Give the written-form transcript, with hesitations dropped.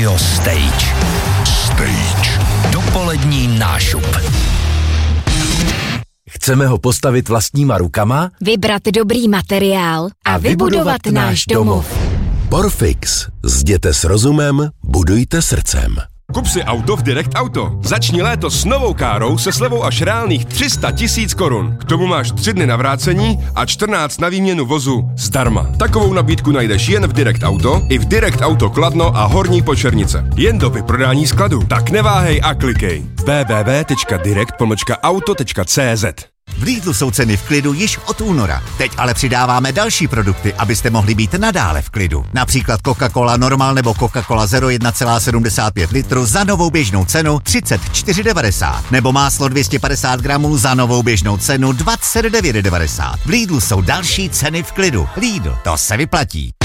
Radio Stage. Dopolední nášup. Chceme ho postavit vlastníma rukama? Vybrat dobrý materiál a vybudovat náš domov. Porfix. Zděte s rozumem, budujte srdcem. Kup si auto v Direct Auto. Začni léto s novou károu se slevou až reálných 300 000 korun. K tomu máš 3 dny na vrácení a 14 na výměnu vozu zdarma. Takovou nabídku najdeš jen v Direct Auto i v Direct Auto Kladno a Horní Počernice. Jen do vyprodání skladu. Tak neváhej a klikej. www.direct-auto.cz. V Lidlu jsou ceny v klidu již od února. Teď ale přidáváme další produkty, abyste mohli být nadále v klidu. Například Coca-Cola Normal nebo Coca-Cola Zero 1,75 litru za novou běžnou cenu 34,90. Nebo máslo 250 gramů za novou běžnou cenu 29,90. V Lidlu jsou další ceny v klidu. Lidl, to se vyplatí.